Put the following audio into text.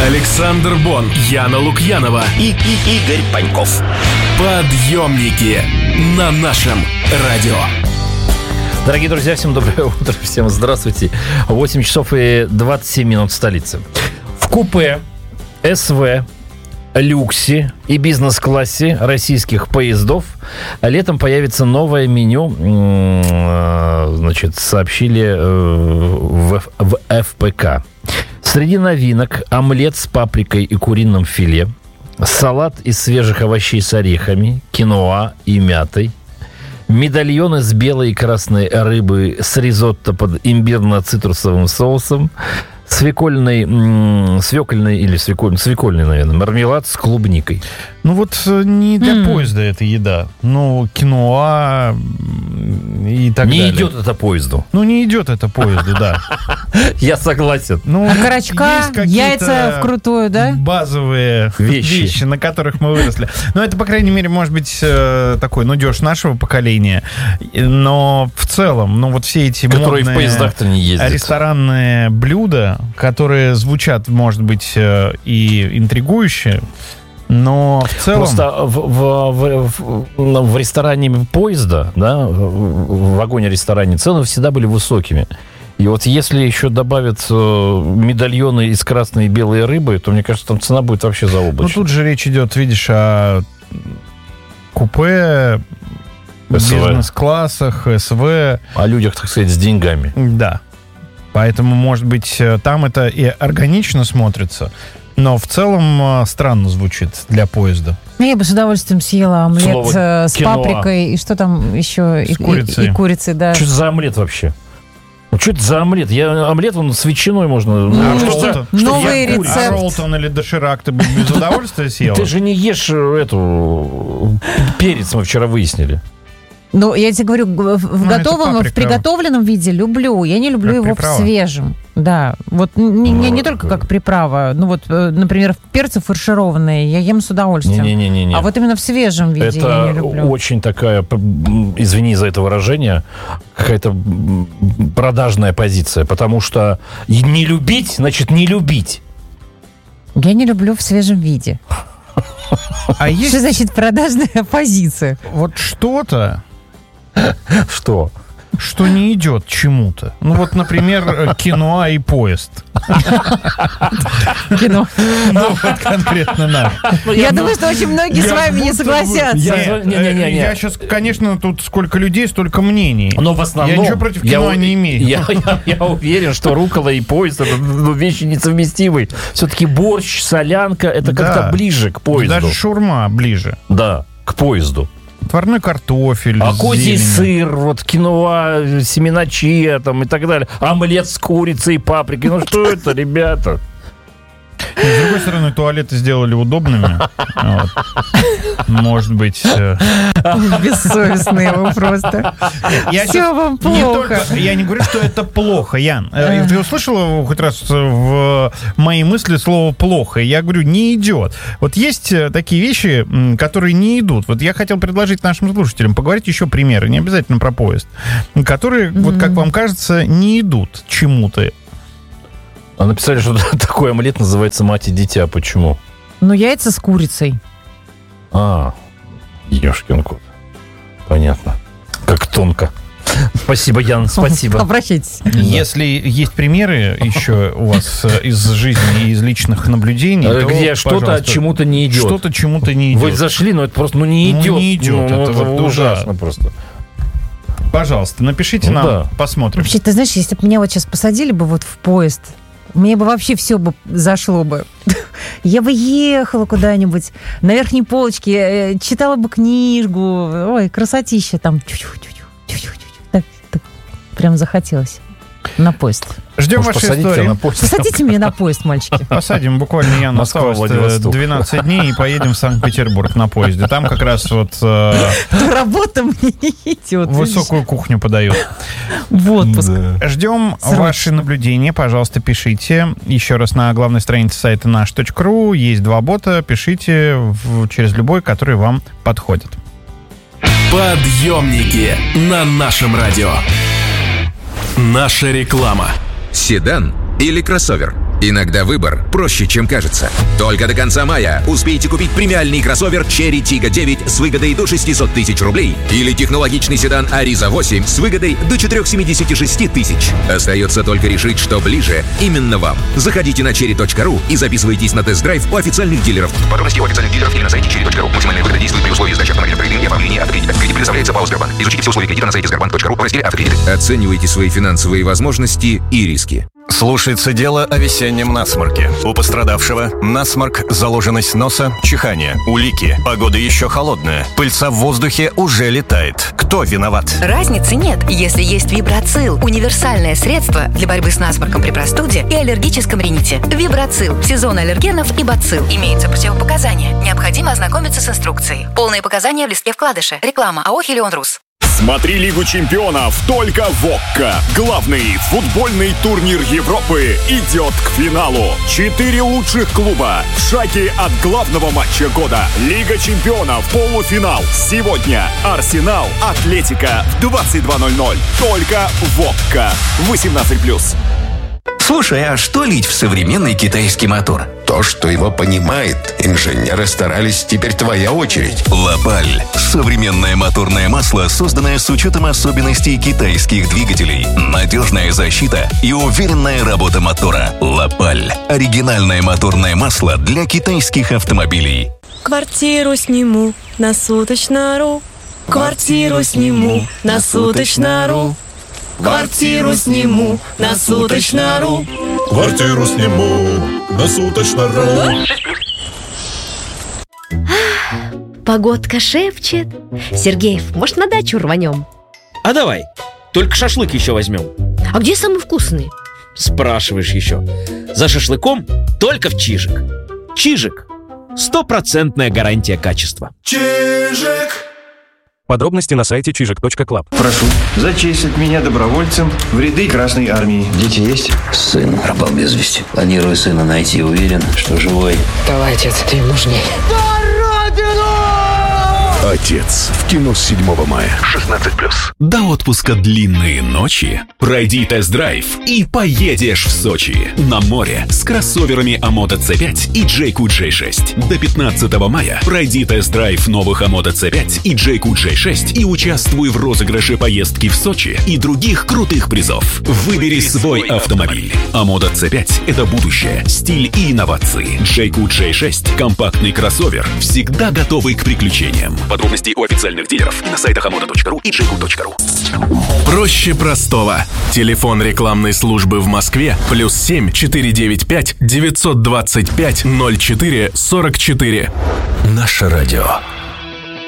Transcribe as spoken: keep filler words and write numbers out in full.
Александр Бон, Яна Лукьянова и, и Игорь Паньков. Подъемники на нашем радио. Дорогие друзья, всем доброе утро, всем здравствуйте. восемь часов и двадцать семь минут в столице. В купе, СВ, люксе и бизнес-классе российских поездов летом появится новое меню, значит, сообщили в, в эф пэ ка. Среди новинок омлет с паприкой и куриным филе, салат из свежих овощей с орехами, киноа и мятой, медальоны с белой и красной рыбы с ризотто под имбирно-цитрусовым соусом, свекольный, м- свекольный или свекольный, свекольный, наверное, мармелад с клубникой. Ну вот не для mm. поезда эта еда. Ну, киноа и так не далее. Не идет это поезду. Ну, не идет это поезду, да. Я согласен. Ну, окорочка, яйца вкрутую, да? Базовые вещи. вещи, на которых мы выросли. Ну, это, по крайней мере, может быть, такой нудеж нашего поколения. Но в целом, ну, вот все эти которые в поездах-то не ездят. Ресторанные блюда, которые звучат, может быть, и интригующе, но в целом... Просто в, в, в, в, в ресторане поезда, да, в вагоне-ресторане цены всегда были высокими. И вот если еще добавят медальоны из красной и белой рыбы, то, мне кажется, там цена будет вообще заоблачная. Ну, тут же речь идет, видишь, о купе, бизнес-классах, СВ. О людях, так сказать, с деньгами. Да. Поэтому, может быть, там это и органично смотрится, но в целом странно звучит для поезда. Я бы с удовольствием съела омлет Слово с киноа. Паприкой и что там еще? С и, курицей. И, и курицей, да. Что это за омлет вообще? Ну, что это за омлет? Я, омлет, он с ветчиной можно... А что, что, новый что рецепт. А роллтон или доширак ты бы без удовольствия съела? Ты же не ешь эту... Перец мы вчера выяснили. Ну, я тебе говорю, в, в ну, готовом, в приготовленном виде люблю. Я не люблю как его приправа. В свежем. Да. Вот не, не, не только как приправа. Ну, вот, например, перцы фаршированные я ем с удовольствием. Не-не-не. А вот именно в свежем виде это я не люблю. Это очень такая, извини за это выражение, какая-то продажная позиция. Потому что не любить, значит, не любить. Я не люблю в свежем виде. А есть... Что значит продажная позиция? Вот что-то... Что? Что не идет чему-то. Ну вот, например, киноа и поезд. Кино. Ну вот конкретно наш. Я думаю, что очень многие с вами не согласятся. Я сейчас, конечно, тут сколько людей, столько мнений. Но в основном... Я ничего против кино не имею. Я уверен, что руккола и поезд — это вещи несовместимые. Все-таки борщ, солянка — это как-то ближе к поезду. Даже шаурма ближе. Да, к поезду. Отварной картофель, а козий сыр, вот киноа, семена чиа там и так далее. Омлет с курицей и паприкой. Ну что это, ребята? С другой стороны, туалеты сделали удобными. Вот. Может быть... Бессовестные вы просто. Я Все вам плохо. Не только, я не говорю, что это плохо, Ян. Ты услышала хоть раз в мои мысли слово «плохо»? Я говорю, не идет. Вот есть такие вещи, которые не идут. Вот я хотел предложить нашим слушателям поговорить еще примеры, не обязательно про поезд, которые, mm-hmm. вот как вам кажется, не идут чему-то. А написали, что такой омлет называется «Мать и дитя». Почему? Ну, яйца с курицей. А, ёшкин кот. Понятно. Как тонко. Спасибо, Ян, спасибо. Обращайтесь. Если есть примеры еще у вас из жизни и из личных наблюдений, где то, что-то чему-то не идет. Что-то чему-то не идет. Вы зашли, но это просто ну, не идет. Ну, не идет. Ну, это это вот ужасно да. просто. Пожалуйста, напишите ну, нам, да. посмотрим. Вообще, ты знаешь, если бы меня вот сейчас посадили бы вот в поезд, мне бы вообще все бы зашло бы. Я бы ехала куда-нибудь на верхней полочке, читала бы книжку. Ой, красотища там. Так, так прям захотелось. На поезд. Ждем Может, вашей истории. На поезд. Посадите меня на поезд, мальчики. Посадим. Буквально, Ян, осталось двенадцать дней и поедем в Санкт-Петербург на поезде. Там как раз вот... Э, работа мне не идет. Высокую кухню подают. В отпуск. Да. Ждем Срочно. Ваши наблюдения. Пожалуйста, пишите. Еще раз на главной странице сайта наш точка ру есть два бота. Пишите в, через любой, который вам подходит. Подъемники на нашем радио. Наша реклама. Седан или кроссовер? Иногда выбор проще, чем кажется. Только до конца мая успейте купить премиальный кроссовер Cherry Tiggo девять с выгодой до шестьсот тысяч рублей или технологичный седан Ariza восемь с выгодой до четыреста семьдесят шесть тысяч. Остается только решить, что ближе именно вам. Заходите на черри точка ру и записывайтесь на тест-драйв у официальных дилеров. Подробности у официальных дилеров или на сайте черри точка ру. Максимальная выгода действует при условии сдачи автомобиля в кредит и оформлении автокредита. Кредит предоставляется ПАО «Сбербанк». Изучите все условия кредита на сайте сбербанк точка ру в разделе «Автокредиты». Оценивайте свои финансовые возможности и риски. Слушается дело о весеннем насморке. У пострадавшего насморк, заложенность носа, чихание, улики. Погода еще холодная. Пыльца в воздухе уже летает. Кто виноват? Разницы нет, если есть Вибрацил. Универсальное средство для борьбы с насморком при простуде и аллергическом рините. Вибрацил. Сезон аллергенов и бацилл. Имеются противопоказания. Необходимо ознакомиться с инструкцией. Полные показания в листке вкладыша. Реклама АО «Хелион Рус». Смотри Лигу чемпионов только в ОККО. Главный футбольный турнир Европы идет к финалу. Четыре лучших клуба в шаге от главного матча года. Лига чемпионов, полуфинал. Сегодня Арсенал, Атлетико в двадцать два ноль ноль. Только в ОККО. восемнадцать плюс. Слушай, а что лить в современный китайский мотор? То, что его понимает. Инженеры старались, теперь твоя очередь. Лапаль. Современное моторное масло, созданное с учетом особенностей китайских двигателей. Надежная защита и уверенная работа мотора. Лапаль. Оригинальное моторное масло для китайских автомобилей. Квартиру сниму на суточно.ру. Квартиру сниму на суточно.ру. Квартиру сниму на суточно.ру. Квартиру сниму на суточно.ру. Погодка шепчет. Сергеев, может, на дачу рванем? А давай, только шашлык еще возьмем. А где самый вкусный? Спрашиваешь еще. За шашлыком только в Чижик. Чижик. Стопроцентная гарантия качества. Чижик. Подробности на сайте чижик точка клаб. Прошу зачислить меня добровольцем в ряды Красной Армии. Дети есть? Сын пропал без вести. Планирую сына найти, уверен, что живой. Давай, отец, ты им нужнее. Отец. В кино с седьмого мая. шестнадцать плюс. До отпуска длинные ночи. Пройди тест-драйв и поедешь в Сочи. На море с кроссоверами Амото си пять и Джейку джей шесть. До пятнадцатого мая пройди тест-драйв новых Амото си пять и Джейку джей шесть и участвуй в розыгрыше поездки в Сочи и других крутых призов. Выбери свой автомобиль. Амото си пять – это будущее, стиль и инновации. Джейку джей шесть – компактный кроссовер, всегда готовый к приключениям. Подробности у официальных дилеров и на сайтах амото точка ру и джейку точка ру. Проще простого. Телефон рекламной службы в Москве плюс семь четыре девять пять девятьсот двадцать пять ноль четыре сорок четыре. Наше радио.